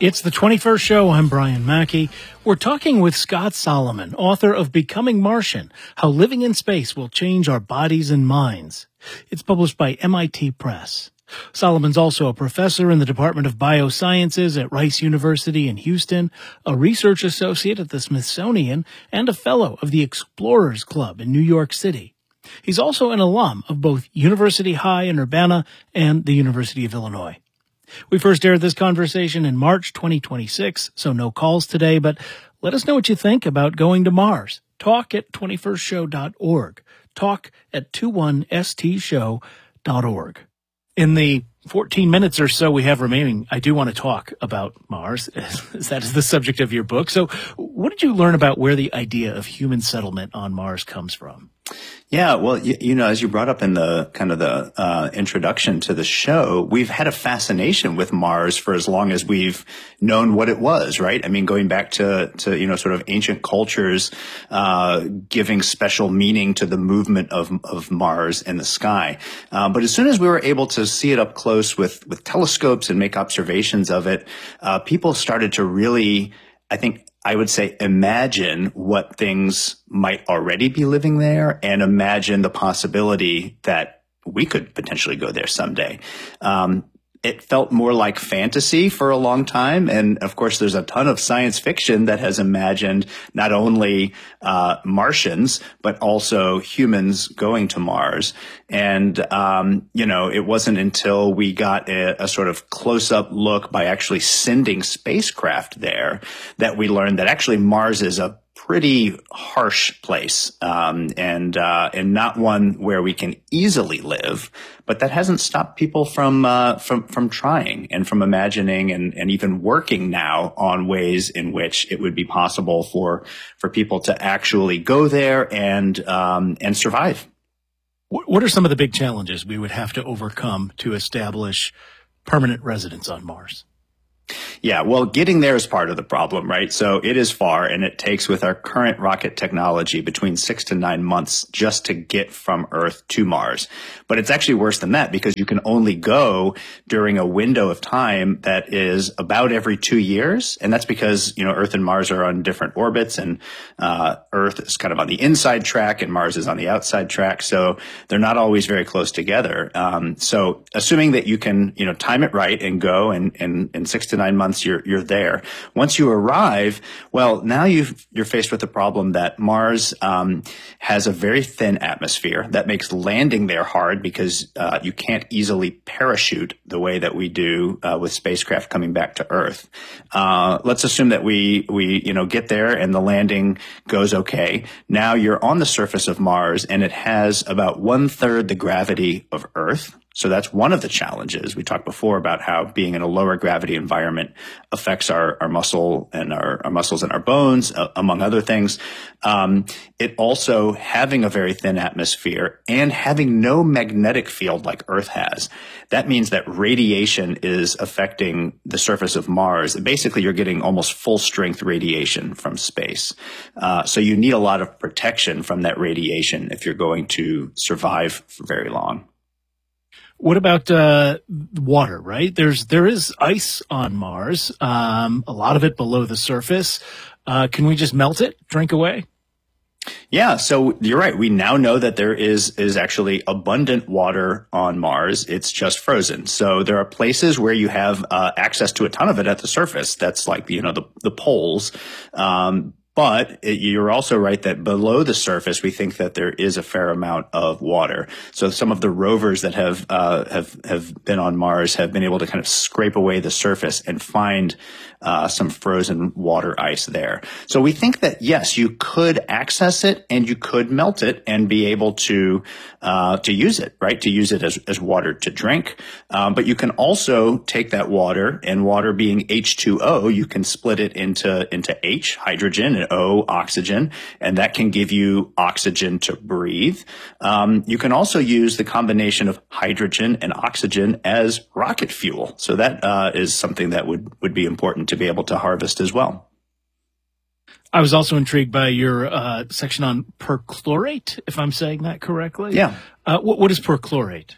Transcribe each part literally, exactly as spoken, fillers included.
It's the twenty-first show. I'm Brian Mackey. We're talking with Scott Solomon, author of Becoming Martian, How Living in Space Will Change Our Bodies and Minds. It's published by M I T Press. Solomon's also a professor in the Department of Biosciences at Rice University in Houston, a research associate at the Smithsonian, and a fellow of the Explorers Club in New York City. He's also an alum of both University High in Urbana and the University of Illinois. We first aired this conversation in March twenty twenty-six, so no calls today, but let us know what you think about going to Mars. Talk at twenty-first show dot org. Talk at twenty-one S T show dot org. In the fourteen minutes or so we have remaining, I do want to talk about Mars, as that is the subject of your book. So what did you learn about where the idea of human settlement on Mars comes from? Yeah, well, you, you know, as you brought up in the kind of the uh, introduction to the show, we've had a fascination with Mars for as long as we've known what it was, right? I mean, going back to, to you know, sort of ancient cultures uh, giving special meaning to the movement of, of Mars in the sky. Uh, but as soon as we were able to see it up close with, with telescopes and make observations of it, uh, people started to really, I think, I would say imagine what things might already be living there and imagine the possibility that we could potentially go there someday. Um, it felt more like fantasy for a long time. And of course, there's a ton of science fiction that has imagined not only uh Martians, but also humans going to Mars. And, um, you know, it wasn't until we got a, a sort of close-up look by actually sending spacecraft there that we learned that actually Mars is a pretty harsh place, um, and uh, and not one where we can easily live. But that hasn't stopped people from uh, from from trying and from imagining and, and even working now on ways in which it would be possible for for people to actually go there and um, and survive. What are some of the big challenges we would have to overcome to establish permanent residence on Mars? Yeah, well, getting there is part of the problem, right? So it is far, and it takes, with our current rocket technology, between six to nine months just to get from Earth to Mars. But it's actually worse than that, because you can only go during a window of time that is about every two years. And that's because, you know, Earth and Mars are on different orbits, and uh Earth is kind of on the inside track and Mars is on the outside track. So they're not always very close together. Um, so assuming that you can, you know, time it right and go, and in six to nine months, you're, you're there. Once you arrive, well, now you've, you're faced with the problem that Mars, um, has a very thin atmosphere that makes landing there hard, because, uh, you can't easily parachute the way that we do, uh, with spacecraft coming back to Earth. Uh, let's assume that we, we, you know, get there and the landing goes okay. Now you're on the surface of Mars, and it has about one third the gravity of Earth. So that's one of the challenges. We talked before about how being in a lower gravity environment affects our, our muscle and our, our muscles and our bones, uh, among other things. Um, it also, having a very thin atmosphere and having no magnetic field like Earth has, that means that radiation is affecting the surface of Mars. Basically, you're getting almost full strength radiation from space. Uh, so you need a lot of protection from that radiation if you're going to survive for very long. What about uh water, right? There's there is ice on Mars, um, a lot of it below the surface. Uh, can we just melt it, drink away? Yeah, so you're right. We now know that there is is actually abundant water on Mars. It's just frozen. So there are places where you have uh, access to a ton of it at the surface. That's like, you know, the the poles. Um, But you're also right that below the surface, we think that there is a fair amount of water. So some of the rovers that have uh, have have been on Mars have been able to kind of scrape away the surface and find uh, some frozen water ice there. So we think that, yes, you could access it and you could melt it and be able to uh, to use it, right? To use it as, as water to drink. Um, but you can also take that water, and water being H two O, you can split it into into H, hydrogen, and O, oxygen, and that can give you oxygen to breathe. Um, you can also use the combination of hydrogen and oxygen as rocket fuel. So that uh, is something that would, would be important to be able to harvest as well. I was also intrigued by your uh, section on perchlorate, if I'm saying that correctly. Yeah. Uh, what, what is perchlorate?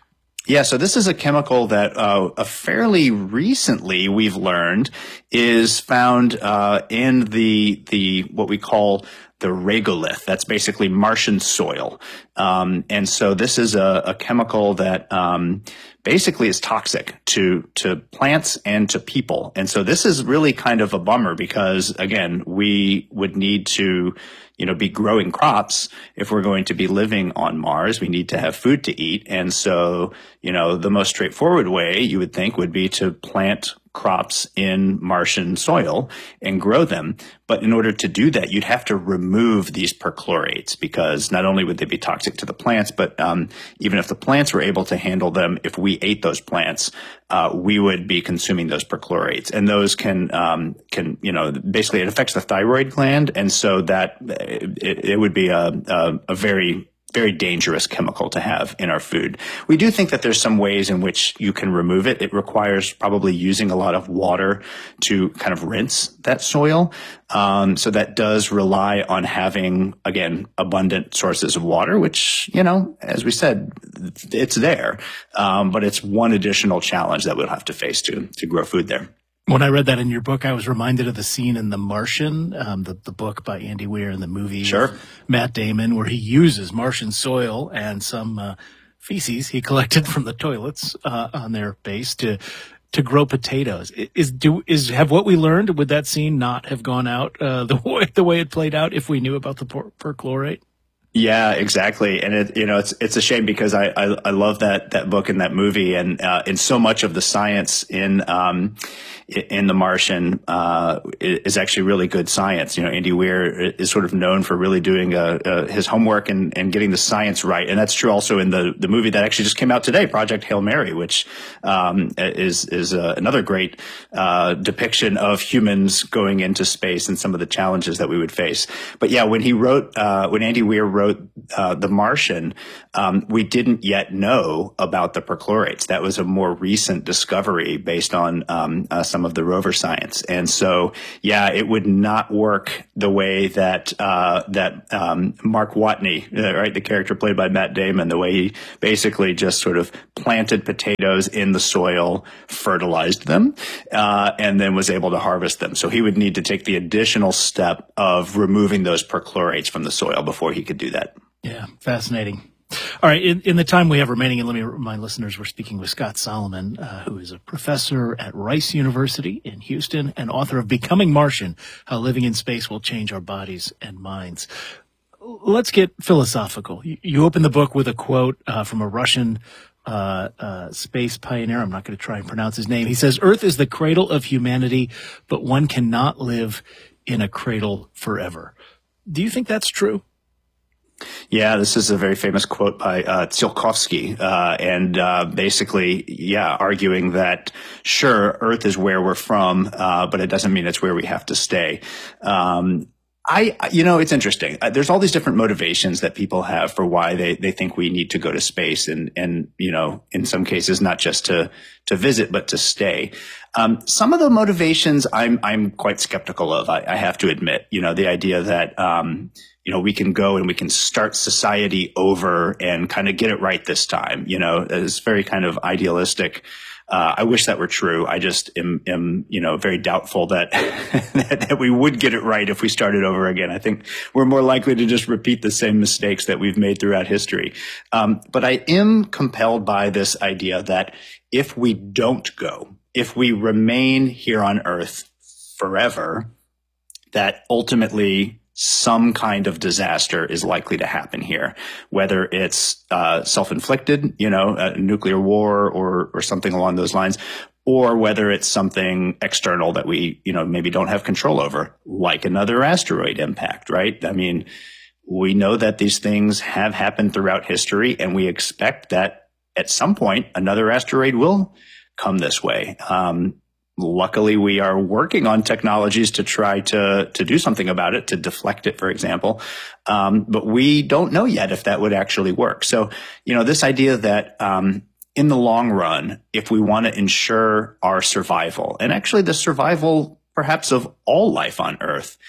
Yeah, so this is a chemical that uh, a fairly recently we've learned is found uh, in the the what we call the regolith. That's basically Martian soil, um, and so this is a, a chemical that um, basically is toxic to to plants and to people. And so this is really kind of a bummer because again, we would need to you know, be growing crops. If we're going to be living on Mars, we need to have food to eat. And so, you know, the most straightforward way you would think would be to plant crops in Martian soil and grow them. But in order to do that, you'd have to remove these perchlorates because not only would they be toxic to the plants, but um, even if the plants were able to handle them, if we ate those plants, uh, we would be consuming those perchlorates. And those can, um, can, you know, basically it affects the thyroid gland. And so that it, it would be a, a, a very very dangerous chemical to have in our food. We do think that there's some ways in which you can remove it. It requires probably using a lot of water to kind of rinse that soil. Um, so that does rely on having, again, abundant sources of water, which, you know, as we said, it's there. Um, but it's one additional challenge that we'll have to face to, to grow food there. When I read that in your book, I was reminded of the scene in The Martian, um, the, the book by Andy Weir and the movie sure. with Matt Damon, where he uses Martian soil and some uh, feces he collected from the toilets uh, on their base to to grow potatoes. Is do is have what we learned with that scene not have gone out uh, the way the way it played out if we knew about the per- perchlorate? Yeah, exactly. And it, you know, it's, it's a shame because I, I, I love that, that book and that movie and, uh, and so much of the science in, um, in The Martian, uh, is actually really good science. You know, Andy Weir is sort of known for really doing, uh, uh his homework and, and getting the science right. And that's true also in the, the movie that actually just came out today, Project Hail Mary, which, um, is, is, uh, another great, uh, depiction of humans going into space and some of the challenges that we would face. But yeah, when he wrote, uh, when Andy Weir wrote wrote uh, The Martian, um, we didn't yet know about the perchlorates. That was a more recent discovery based on um, uh, some of the rover science. And so, yeah, it would not work the way that uh, that um, Mark Watney, uh, right, the character played by Matt Damon, the way he basically just sort of planted potatoes in the soil, fertilized them, uh, and then was able to harvest them. So he would need to take the additional step of removing those perchlorates from the soil before he could do that. Yeah, fascinating. All right, in, in the time we have remaining, and let me remind listeners, we're speaking with Scott Solomon, uh, who is a professor at Rice University in Houston and author of Becoming Martian, How Living in Space Will Change Our Bodies and Minds. Let's get philosophical. You, you open the book with a quote uh, from a Russian uh, uh, space pioneer. I'm not going to try and pronounce his name. He says, "Earth is the cradle of humanity, but one cannot live in a cradle forever." Do you think that's true? Yeah, this is a very famous quote by uh, Tsiolkovsky, uh, and uh, basically, yeah, arguing that, sure, Earth is where we're from, uh, but it doesn't mean it's where we have to stay. Um, I, you know, it's interesting. Uh, there's all these different motivations that people have for why they, they think we need to go to space and, and, you know, in some cases, not just to, to visit, but to stay. Um, some of the motivations I'm, I'm quite skeptical of, I, I have to admit, you know, the idea that, um, you know, we can go and we can start society over and kind of get it right this time, you know, it's very kind of idealistic. Uh, I wish that were true. I just am, am you know, very doubtful that, that we would get it right if we started over again. I think we're more likely to just repeat the same mistakes that we've made throughout history. Um, but I am compelled by this idea that if we don't go, if we remain here on Earth forever, that ultimately some kind of disaster is likely to happen here, whether it's uh, self-inflicted, you know, a nuclear war or or something along those lines, or whether it's something external that we, you know, maybe don't have control over, like another asteroid impact, right? I mean, we know that these things have happened throughout history, and we expect that at some point another asteroid will come this way. Um, Luckily, we are working on technologies to try to to do something about it, to deflect it, for example. Um, but we don't know yet if that would actually work. So, you know, this idea that um, in the long run, if we want to ensure our survival, and actually the survival perhaps of all life on Earth,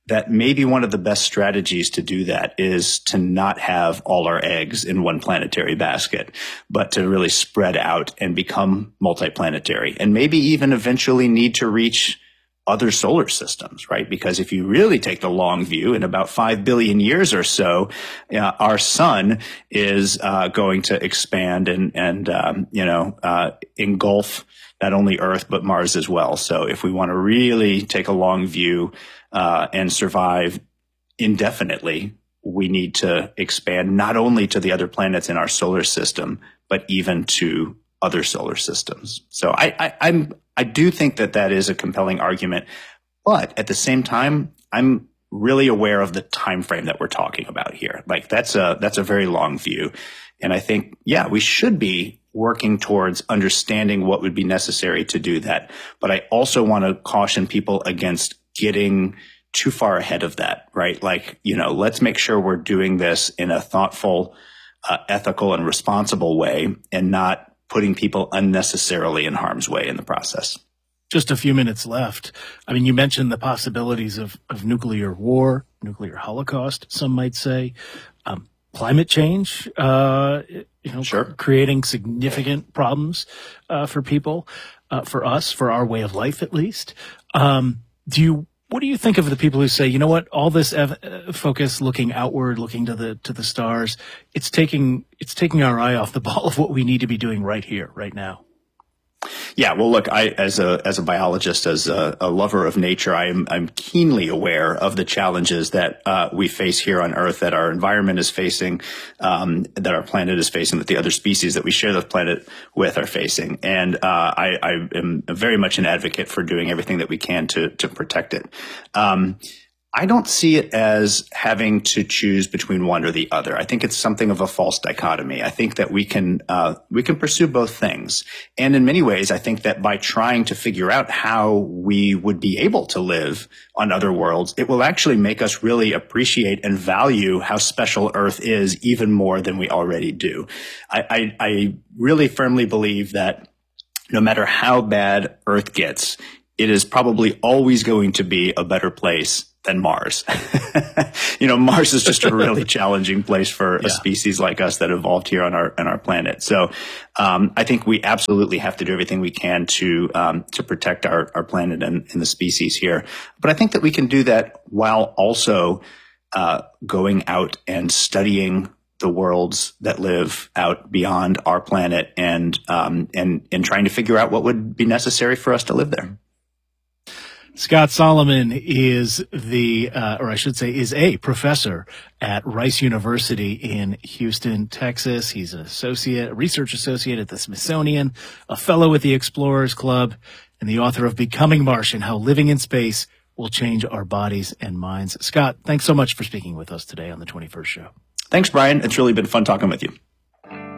that maybe one of the best strategies to do that is to not have all our eggs in one planetary basket, but to really spread out and become multiplanetary, and maybe even eventually need to reach other solar systems, right? Because if you really take the long view, in about five billion years or so, uh, our sun is uh, going to expand and, and um, you know, uh, engulf not only Earth, but Mars as well. So if we want to really take a long view uh, and survive indefinitely, we need to expand not only to the other planets in our solar system, but even to other solar systems. So I, I, I'm, I do think that that is a compelling argument, but at the same time, I'm really aware of the time frame that we're talking about here. Like that's a, that's a very long view. And I think, yeah, we should be working towards understanding what would be necessary to do that. But I also want to caution people against getting too far ahead of that, right? Like, you know, let's make sure we're doing this in a thoughtful, uh, ethical and responsible way, and not putting people unnecessarily in harm's way in the process. Just a few minutes left. I mean, you mentioned the possibilities of, of nuclear war, nuclear holocaust, some might say, um, climate change, uh, you know, sure. creating significant problems uh, for people, uh, for us, for our way of life, at least. Um, do you, what do you think of the people who say, you know what, all this ev- uh, focus looking outward, looking to the to the stars, it's taking it's taking our eye off the ball of what we need to be doing right here, right now? Yeah, well, look, I, as a, as a biologist, as a, a lover of nature, I'm, I'm keenly aware of the challenges that, uh, we face here on Earth, that our environment is facing, um, that our planet is facing, that the other species that we share the planet with are facing. And, uh, I, I am very much an advocate for doing everything that we can to, to protect it. Um, I don't see it as having to choose between one or the other. I think it's something of a false dichotomy. I think that we can, uh, we can pursue both things. And in many ways, I think that by trying to figure out how we would be able to live on other worlds, it will actually make us really appreciate and value how special Earth is even more than we already do. I, I, I really firmly believe that no matter how bad Earth gets, it is probably always going to be a better place than Mars. You know, Mars is just a really challenging place for yeah. a species like us that evolved here on our on our planet. So um, I think we absolutely have to do everything we can to um, to protect our, our planet and, and the species here. But I think that we can do that while also uh, going out and studying the worlds that live out beyond our planet, and um, and and trying to figure out what would be necessary for us to live there. Scott Solomon is the, uh, or I should say, is a professor at Rice University in Houston, Texas. He's an associate, a research associate at the Smithsonian, a fellow at the Explorers Club, and the author of Becoming Martian: How Living in Space Will Change Our Bodies and Minds. Scott, thanks so much for speaking with us today on the twenty-first Show. Thanks, Brian. It's really been fun talking with you.